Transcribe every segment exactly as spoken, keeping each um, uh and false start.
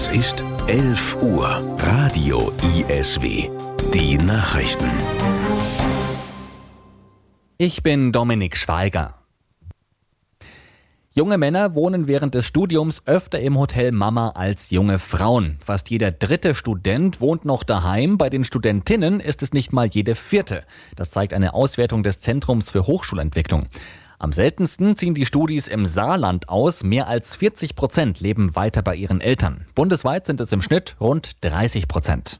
Es ist elf Uhr. Radio I S W. Die Nachrichten. Ich bin Dominik Schweiger. Junge Männer wohnen während des Studiums öfter im Hotel Mama als junge Frauen. Fast jeder dritte Student wohnt noch daheim. Bei den Studentinnen ist es nicht mal jede vierte. Das zeigt eine Auswertung des Zentrums für Hochschulentwicklung. Am seltensten ziehen die Studis im Saarland aus. Mehr als vierzig Prozent leben weiter bei ihren Eltern. Bundesweit sind es im Schnitt rund dreißig Prozent.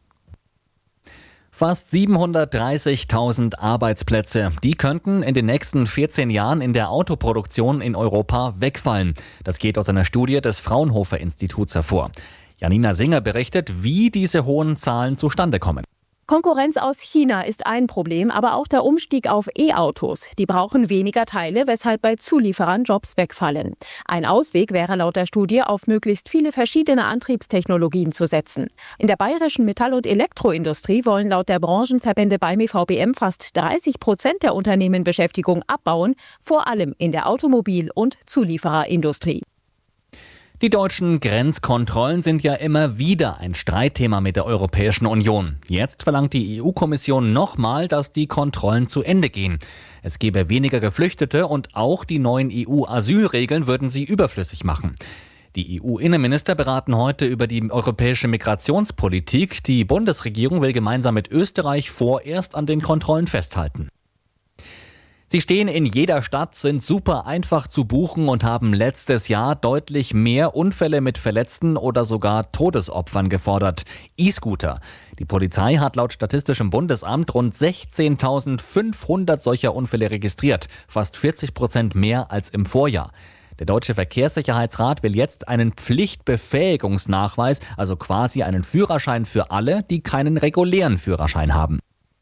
Fast siebenhundertdreißigtausend Arbeitsplätze, die könnten in den nächsten vierzehn Jahren in der Autoproduktion in Europa wegfallen. Das geht aus einer Studie des Fraunhofer Instituts hervor. Janina Singer berichtet, wie diese hohen Zahlen zustande kommen. Konkurrenz aus China ist ein Problem, aber auch der Umstieg auf E-Autos. Die brauchen weniger Teile, weshalb bei Zulieferern Jobs wegfallen. Ein Ausweg wäre laut der Studie, auf möglichst viele verschiedene Antriebstechnologien zu setzen. In der bayerischen Metall- und Elektroindustrie wollen laut der Branchenverbände beim I V B M fast dreißig Prozent der Unternehmen Beschäftigung abbauen, vor allem in der Automobil- und Zuliefererindustrie. Die deutschen Grenzkontrollen sind ja immer wieder ein Streitthema mit der Europäischen Union. Jetzt verlangt die E U-Kommission nochmal, dass die Kontrollen zu Ende gehen. Es gebe weniger Geflüchtete und auch die neuen E U-Asylregeln würden sie überflüssig machen. Die E U-Innenminister beraten heute über die europäische Migrationspolitik. Die Bundesregierung will gemeinsam mit Österreich vorerst an den Kontrollen festhalten. Sie stehen in jeder Stadt, sind super einfach zu buchen und haben letztes Jahr deutlich mehr Unfälle mit Verletzten oder sogar Todesopfern gefordert. E-Scooter. Die Polizei hat laut Statistischem Bundesamt rund sechzehntausendfünfhundert solcher Unfälle registriert, fast vierzig Prozent mehr als im Vorjahr. Der Deutsche Verkehrssicherheitsrat will jetzt einen Pflichtbefähigungsnachweis, also quasi einen Führerschein für alle, die keinen regulären Führerschein haben.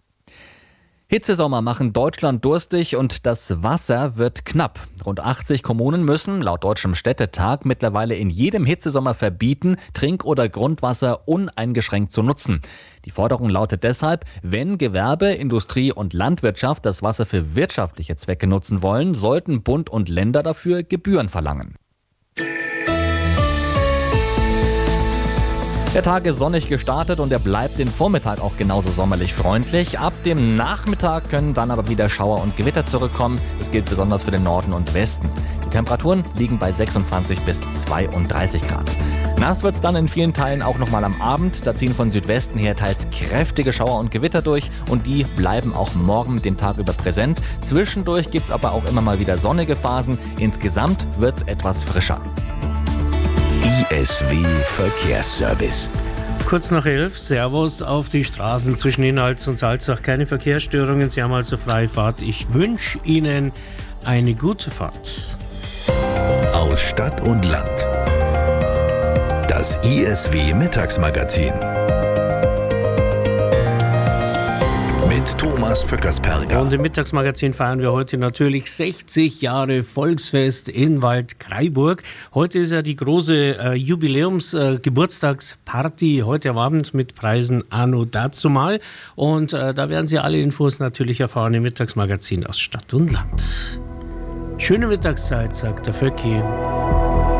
Hitzesommer machen Deutschland durstig und das Wasser wird knapp. Rund achtzig Kommunen müssen laut Deutschem Städtetag mittlerweile in jedem Hitzesommer verbieten, Trink- oder Grundwasser uneingeschränkt zu nutzen. Die Forderung lautet deshalb, wenn Gewerbe, Industrie und Landwirtschaft das Wasser für wirtschaftliche Zwecke nutzen wollen, sollten Bund und Länder dafür Gebühren verlangen. Der Tag ist sonnig gestartet und er bleibt den Vormittag auch genauso sommerlich freundlich. Ab dem Nachmittag können dann aber wieder Schauer und Gewitter zurückkommen. Das gilt besonders für den Norden und Westen. Die Temperaturen liegen bei sechsundzwanzig bis zweiunddreißig Grad. Nass wird es dann in vielen Teilen auch nochmal am Abend. Da ziehen von Südwesten her teils kräftige Schauer und Gewitter durch und die bleiben auch morgen den Tag über präsent. Zwischendurch gibt es aber auch immer mal wieder sonnige Phasen. Insgesamt wird es etwas frischer. I S W Verkehrsservice. Kurz nach elf, Servus auf die Straßen zwischen Inhals und Salzach. Keine Verkehrsstörungen, Sie haben also freie Fahrt. Ich wünsche Ihnen eine gute Fahrt. Aus Stadt und Land. Das I S W Mittagsmagazin. Mit Thomas Vöckersperger. Und im Mittagsmagazin feiern wir heute natürlich sechzig Jahre Volksfest in Waldkraiburg. Heute ist ja die große äh, Jubiläums-Geburtstagsparty, äh, heute am Abend mit Preisen anno dazumal. Und äh, da werden Sie alle Infos natürlich erfahren im Mittagsmagazin aus Stadt und Land. Schöne Mittagszeit, sagt der Vöcki.